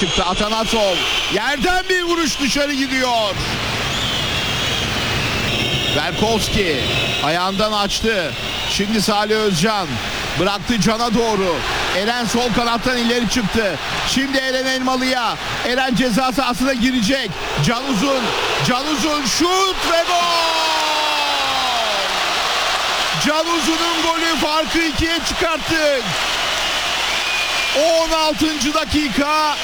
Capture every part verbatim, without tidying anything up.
çıktı Atanasov. Yerden bir vuruş dışarı gidiyor. Velkovski ayağından açtı. Şimdi Salih Özcan bıraktı Can'a doğru. Eren sol kanattan ileri çıktı. Şimdi Eren Elmalı'ya. Eren ceza sahasına girecek. Can Uzun. Can Uzun şut ve gol! Can Uzun'un golü, farkı ikiye çıkarttık. on altıncı dakika.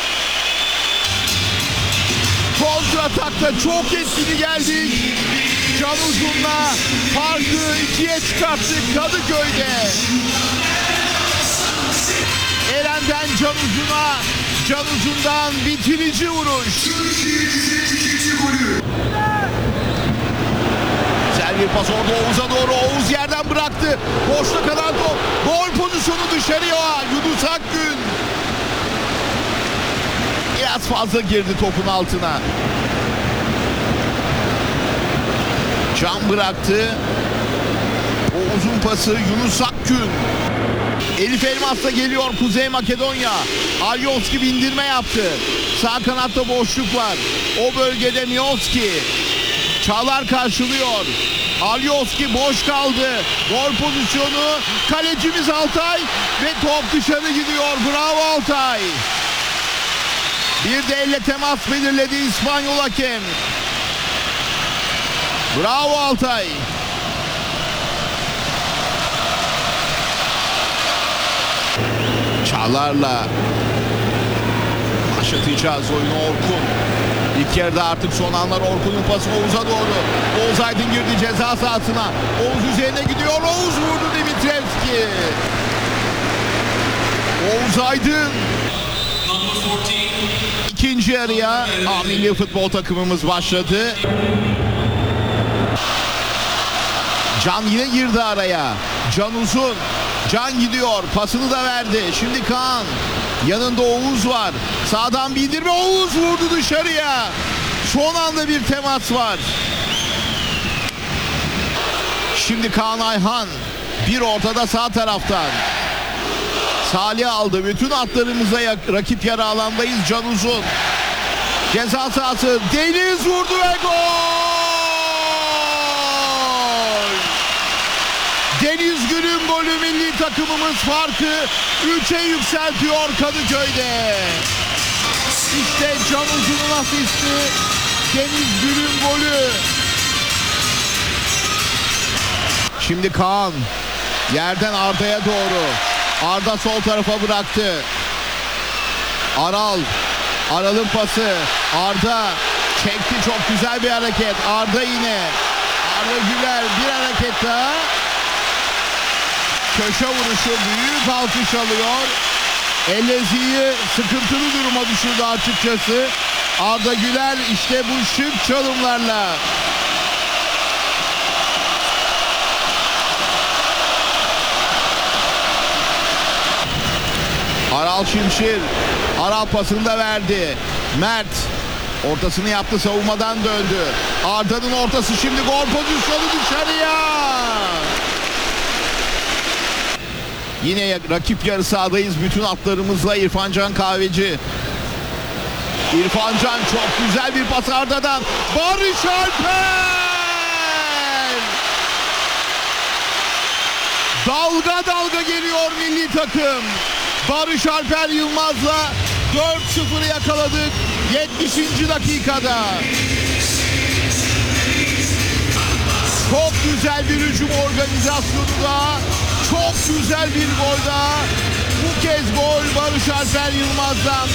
Kontratakta çok etkili geldik. Can Uzun'la farkı ikiye çıkarttık Kadıköy'de. Eren'den Can Uzun'a, Can Uzun'dan bitirici vuruş. Güzel bir pas orada Oğuz'a doğru. Oğuz yerden bıraktı. Boşta kalan top. Gol pozisyonu dışarıya. Yunus Akgün. Biraz fazla girdi topun altına. Can bıraktı. O uzun pası Yunus Akgün. Elif Elmas da geliyor Kuzey Makedonya. Alioski bindirme yaptı. Sağ kanatta boşluk var. O bölgede Mioski. Çağlar karşılıyor. Alioski boş kaldı. Gol pozisyonu. Kalecimiz Altay. Ve top dışarı gidiyor. Bravo Altay. Bir de elle temas belirledi İspanyol hakem. Bravo Altay. Çağlar'la başlatacağız oyunu Orkun. İlk yarıda artık son anlar Orkun'un pası Oğuz'a doğru. Oğuz Aydın girdi ceza sahasına. Oğuz üzerine gidiyor. Oğuz vurdu Dimitrevski. Oğuz Aydın. İkinci yarıya A milli futbol takımımız başladı. Can yine girdi araya. Can Uzun. Can gidiyor. Pasını da verdi. Şimdi Kaan. Yanında Oğuz var. Sağdan bildirme. Oğuz vurdu dışarıya. Son anda bir temas var. Şimdi Kaan Ayhan. Bir ortada sağ taraftan. Salih aldı. Bütün atlarımıza rakip yarı alandayız. Can Uzun. Ceza sahası. Deniz vurdu ve gol! Deniz Gül'ün golü, milli takımımız farkı üçe yükseltiyor Kadıköy'de. İşte Can Uzun'un asisti, Deniz Gül'ün golü. Şimdi Kaan yerden Arda'ya doğru. Arda sol tarafa bıraktı. Aral. Aral'ın pası. Arda çekti, çok güzel bir hareket. Arda yine. Arda Güler bir hareket daha. Köşe vuruşu, büyük alkış alıyor. Elezi'yi sıkıntılı duruma düşürdü açıkçası. Arda Güler işte bu şık çalımlarla. Aral Şimşir. Aral pasını da verdi. Mert ortasını yaptı, savunmadan döndü. Arda'nın ortası, şimdi gol pozisyonu dışarıya. Yine rakip yarı sahadayız bütün atlarımızla. İrfan Can Kahveci. İrfan Can çok güzel bir pas Arda'dan. Barış Alper! Dalga dalga geliyor milli takım. Barış Alper Yılmaz'la dört sıfırı yakaladık yetmişinci dakikada. Çok güzel bir hücum organizasyonu da, çok güzel bir gol daha. Bu kez gol Barış Alper Yılmaz'dan.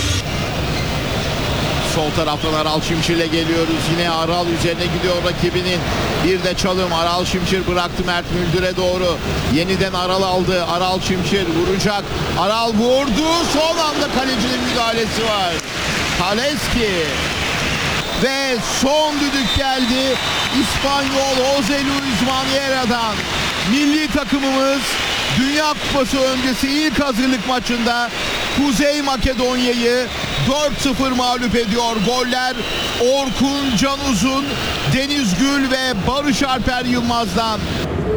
Sol taraftan Aral Şimşir'le geliyoruz. Yine Aral üzerine gidiyor rakibinin. Bir de çalım. Aral Şimşir bıraktı Mert Müldür'e doğru. Yeniden Aral aldı. Aral Şimşir vuracak. Aral vurdu. Son anda kalecinin müdahalesi var. Kaleski. Ve son düdük geldi. İspanyol Jose Luis Maniera'dan. Milli takımımız Dünya Kupası öncesi ilk hazırlık maçında Kuzey Makedonya'yı dört sıfır mağlup ediyor. Goller Orkun Can Uzun, Deniz Gül ve Barış Alper Yılmaz'dan.